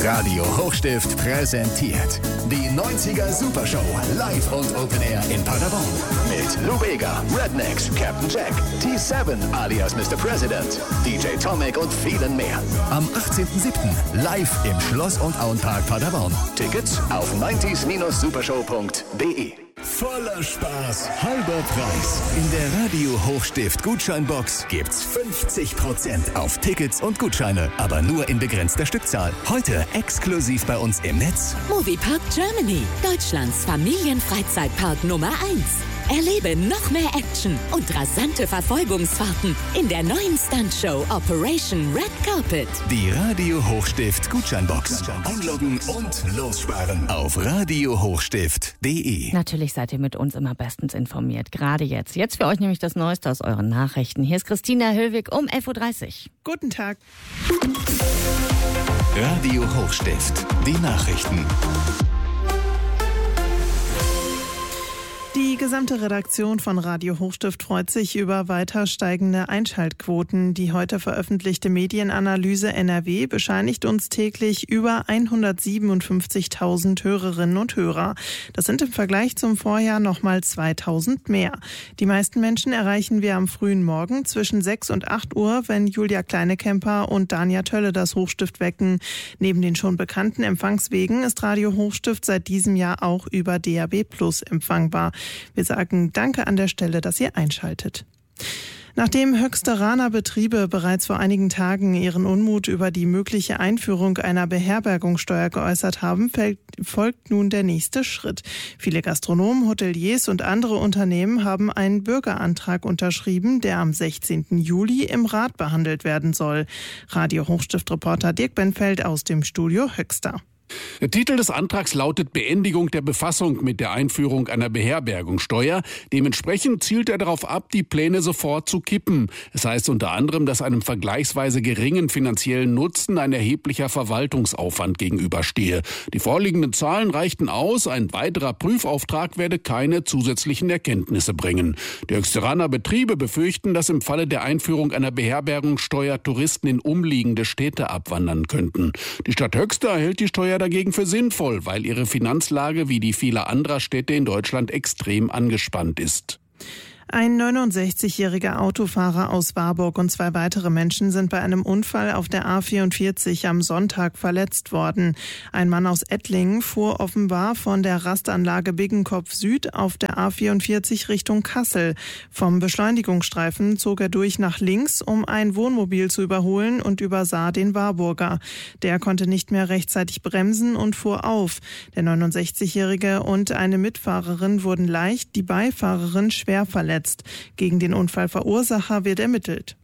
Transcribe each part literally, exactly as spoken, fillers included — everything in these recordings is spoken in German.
Radio Hochstift präsentiert die neunziger Supershow live und Open Air in Paderborn. Mit Lou Bega, Rednecks, Captain Jack, T sieben alias Mister President, D J Tomic und vielen mehr. Am achtzehnten siebten live im Schloss- und Auenpark Paderborn. Tickets auf neunzig supershow punkt de. Voller Spaß, halber Preis. In der Radio Hochstift Gutscheinbox gibt's fünfzig Prozent auf Tickets und Gutscheine, aber nur in begrenzter Stückzahl. Heute exklusiv bei uns im Netz. Moviepark Germany, Deutschlands Familienfreizeitpark Nummer eins. Erlebe noch mehr Action und rasante Verfolgungsfahrten in der neuen Stuntshow Operation Red Carpet. Die Radio Hochstift Gutscheinbox. Einloggen und lossparen auf radio hochstift punkt de. Natürlich seid ihr mit uns immer bestens informiert. Gerade jetzt. Jetzt für euch nämlich das Neueste aus euren Nachrichten. Hier ist Christina Höllwig um elf Uhr dreißig. Guten Tag. Radio Hochstift. Die Nachrichten. Die gesamte Redaktion von Radio Hochstift freut sich über weiter steigende Einschaltquoten. Die heute veröffentlichte Medienanalyse N R W bescheinigt uns täglich über hundertsiebenundfünfzigtausend Hörerinnen und Hörer. Das sind im Vergleich zum Vorjahr nochmal zweitausend mehr. Die meisten Menschen erreichen wir am frühen Morgen zwischen sechs und acht Uhr, wenn Julia Kleinekemper und Dania Tölle das Hochstift wecken. Neben den schon bekannten Empfangswegen ist Radio Hochstift seit diesem Jahr auch über D A B Plus empfangbar. Wir sagen Danke an der Stelle, dass ihr einschaltet. Nachdem Höxteraner Betriebe bereits vor einigen Tagen ihren Unmut über die mögliche Einführung einer Beherbergungssteuer geäußert haben, folgt nun der nächste Schritt. Viele Gastronomen, Hoteliers und andere Unternehmen haben einen Bürgerantrag unterschrieben, der am sechzehnten Juli im Rat behandelt werden soll. Radio Hochstift-Reporter Dirk Benfeld aus dem Studio Höxter. Der Titel des Antrags lautet Beendigung der Befassung mit der Einführung einer Beherbergungssteuer. Dementsprechend zielt er darauf ab, die Pläne sofort zu kippen. Es heißt unter anderem, dass einem vergleichsweise geringen finanziellen Nutzen ein erheblicher Verwaltungsaufwand gegenüberstehe. Die vorliegenden Zahlen reichten aus, ein weiterer Prüfauftrag werde keine zusätzlichen Erkenntnisse bringen. Die Höxteraner Betriebe befürchten, dass im Falle der Einführung einer Beherbergungssteuer Touristen in umliegende Städte abwandern könnten. Die Stadt Höxter hält die Steuer dagegen für sinnvoll, weil ihre Finanzlage wie die vieler anderer Städte in Deutschland extrem angespannt ist. Ein neunundsechzigjähriger Autofahrer aus Warburg und zwei weitere Menschen sind bei einem Unfall auf der A vierundvierzig am Sonntag verletzt worden. Ein Mann aus Ettlingen fuhr offenbar von der Rastanlage Biggenkopf Süd auf der A vierundvierzig Richtung Kassel. Vom Beschleunigungsstreifen zog er durch nach links, um ein Wohnmobil zu überholen und übersah den Warburger. Der konnte nicht mehr rechtzeitig bremsen und fuhr auf. Der neunundsechzigjährige und eine Mitfahrerin wurden leicht, die Beifahrerin schwer verletzt. Gegen den Unfallverursacher wird ermittelt.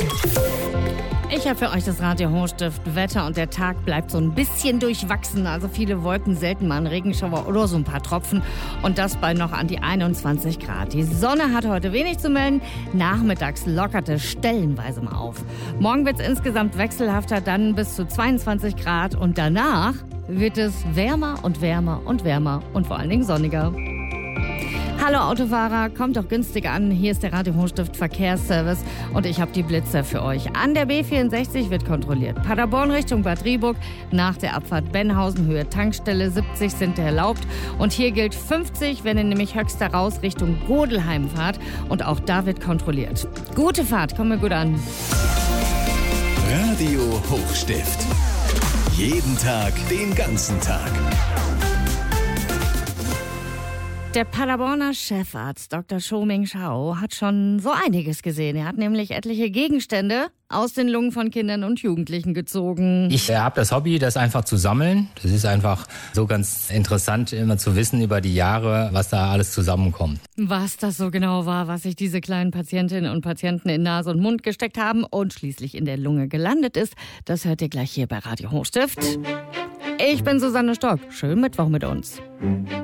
Ich habe für euch das Radio Hochstift Wetter und der Tag bleibt so ein bisschen durchwachsen. Also viele Wolken, selten mal ein Regenschauer oder so ein paar Tropfen. Und das bei noch an die einundzwanzig Grad. Die Sonne hat heute wenig zu melden. Nachmittags lockerte stellenweise mal auf. Morgen wird es insgesamt wechselhafter, dann bis zu zweiundzwanzig Grad. Und danach wird es wärmer und wärmer und wärmer und vor allen Dingen sonniger. Hallo Autofahrer, kommt doch günstig an. Hier ist der Radio Hochstift Verkehrsservice und ich habe die Blitzer für euch. An der B vierundsechzig wird kontrolliert. Paderborn Richtung Bad Rieburg, nach der Abfahrt Benhausen, Höhe Tankstelle, siebzig sind erlaubt. Und hier gilt fünfzig, wenn ihr nämlich Höxter raus Richtung Godelheim fahrt. Und auch da wird kontrolliert. Gute Fahrt, kommt mir gut an. Radio Hochstift. Jeden Tag, den ganzen Tag. Der Paderborner Chefarzt Doktor Shoming Shao hat schon so einiges gesehen. Er hat nämlich etliche Gegenstände aus den Lungen von Kindern und Jugendlichen gezogen. Ich äh, habe das Hobby, das einfach zu sammeln. Das ist einfach so ganz interessant, immer zu wissen über die Jahre, was da alles zusammenkommt. Was das so genau war, was sich diese kleinen Patientinnen und Patienten in Nase und Mund gesteckt haben und schließlich in der Lunge gelandet ist, das hört ihr gleich hier bei Radio Hochstift. Ich bin Susanne Stock. Schönen Mittwoch mit uns.